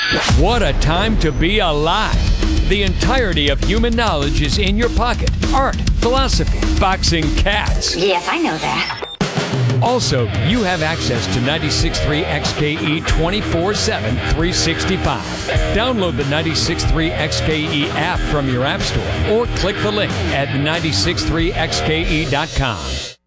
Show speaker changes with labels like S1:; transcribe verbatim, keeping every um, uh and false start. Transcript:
S1: What a time to be alive! The entirety of human knowledge is in your pocket. Art, philosophy, boxing, cats.
S2: Yes, I know that.
S1: Also, you have access to ninety-six point three X K E twenty-four seven, three sixty-five. Download the ninety-six point three X K E app from your app store or click the link at nine six three X K E dot com.